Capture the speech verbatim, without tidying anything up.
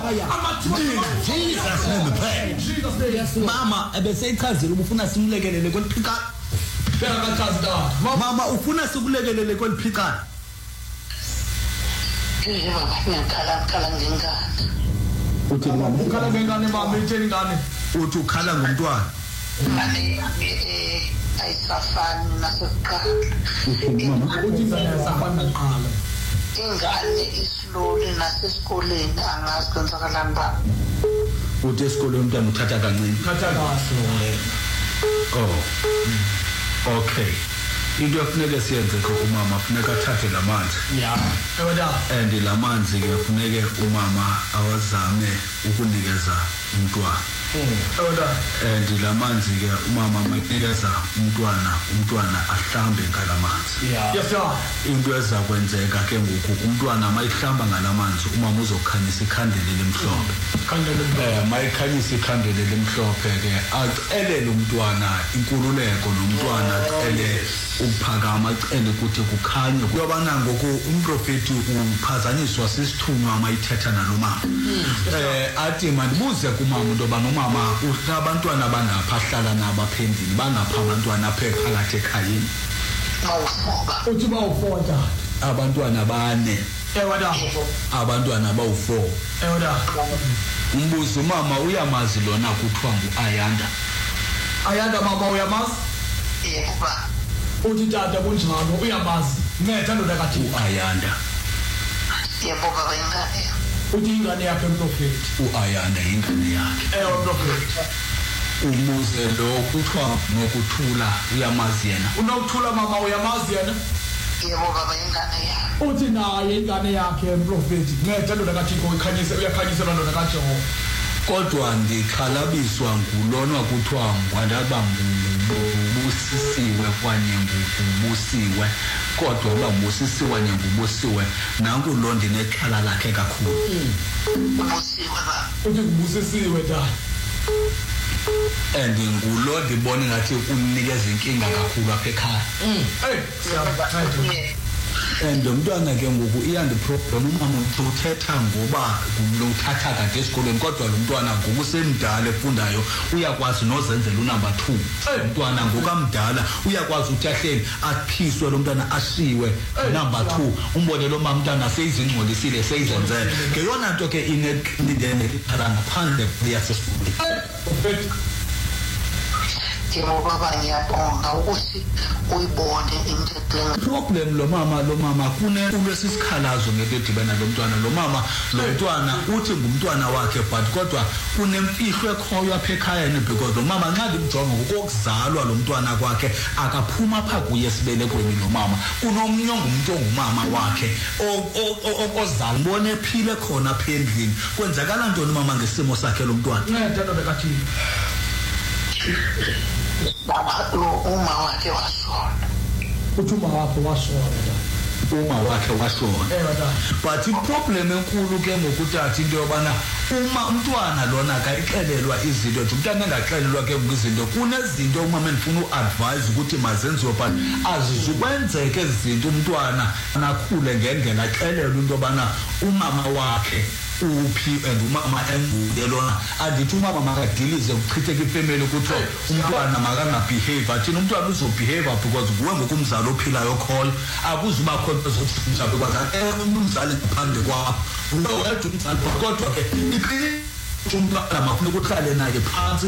Jesus name. Mama ebeseyichazile ubufuna simlekelele kweliphikana. Phela kachazi da. Mama ufuna sikulekelele kweliphikana. Eh baba ngiyakhala khala ngengane. Uthi mama ukhala ngengane mama itheni ngane? Uthi ukhala ngomntwana. Mane eh ayisafani nasokuqala. Mama uthi ayisafani nakuqala. Ingane islowly nasesikoleni angazi kwenzakalani ba. Uthi esikoleni umntwana uthatha kancane. Uthatha kahle. Oh. Okay. Into yafuneka siyenze ke umama kufuneka athathe lamanzi. Yeah. Ewada. And lamanzi ke kufuneka umama awazame ukunikeza umntwana. Ewada. And lamanzi ke umama mayinikeza umntwana, umntwana ahlambe ngalamanzi. Yeah. Yes sir. Into ezakwenzeka ke ngoku umntwana mayihlamba ngalamanzi umama uzokhanyisa ikhandela lemhlophe. Ikhandela eh mayikhanyisa ikhandela lemhlophe ke acelele umntwana inkululeko nomntwana acele ukuphakama acele ukuthi kukhanye kuyabana ngoku umprofeti uphazanyiswa sisithunywa mayithetha nalomama. Eh athi mandibuze kumama into bana umama unabantwana bangapha ahlala nabo aphendini bangapha abantwana apha phakathi ekhayeni. Bawufoka. Uthi bawufota abantwana bane. Ewada. Abantwana bawu-four. Ewada. Umbuzo mama uyamazi lona kuthiwa nguAyanda. Ayanda mama uyamazi? Yebo ba. Uthi tata kunjalo uyamazi. Ngetha ndoda kathi uAyanda. Yebo baba ingane. Uthi ingane yakhe umprofeti. uAyanda ingane yakhe. Eh umprofeti. Umuze lo kuthiwa nokuthula uyamazi yena. Unokuthula mama uyamazi yena? Yebo baba ingane yakhe. Uthi naye ingane yakhe umprofeti. Ngetha ndoda kathi uyikhanyisa uyakhanyisa ndoda kathi kodwa ndikhalabiswa ngulona kuthiwa ngwandaba ngubusisiwe kwanye ngubusiwe kodwa uba ngubusisiwe nye ngubusiwe nanku lo ndinexhala lakhe kakhulu. Ubusiwe ba. Uthi ngubusisiwe da. And ngulo ndibone ngathi unikeza inkinga kakhulu apha ekhaya. Hey siyabonga. And umntwana ke ngoku iyandi problem umama uthetha ngoba ngumlothatha kade esikoleni kodwa lo mntwana ngoku semdala efundayo uyakwazi nozenzela unumber two. Umntwana ngokamdala uyakwazi ukuthi ahleli aphiswe lo mntwana ashiwe number two. Umbone lo mama mntwana seyizingcolisile seyizenzele ngeyona nto ke inedene iphara ngaphandle yasesikoleni. Yebo baba ngiyabonga ukuthi uyibone into problem lo mama lo mama kune kulesisikhalazo ngento edibana lo mntwana lo mama lo mntwana uthi ngumntwana wakhe but kodwa kunemfihlo ekhoyo apha ekhaya ne because lo mama nxa ndimjonga ngokuzalwa lo mntwana kwakhe akaphuma pha kuye esibelekweni lo mama kunomnye ngumuntu ongumama wakhe okozala mbone ephile khona apha endlini kwenzakala ntoni mama ngesimo sakhe lo mntwana nceda nto bekathini baba uma wakhe wasona. Uthi uma wakhe wasona. Uma wakhe wasona. But iproblem enkulu ke ngokuthatha into yobana uma umntwana lona akayixelelwa izinto nje umntwana engaxelelwa ke ngizinto kunezinto umama endifuna uadvise ukuthi mazenziwe but azizukwenzeka izinto umntwana nakhule ngendlela axelelwe into yobana umama wakhe uphi and umama enguye lona andithi umama makadilize ukuchitheka ifamily ukuthi umntwana makangabehave athina umntwana uzobehave because kuwe ngokumzalo ophilayo call akuzuba khona ezokuzabe kwaza umzali ngaphandle kwakho uwedwa umzali kodwa ke umntwana makufuna ukuhlale naye phansi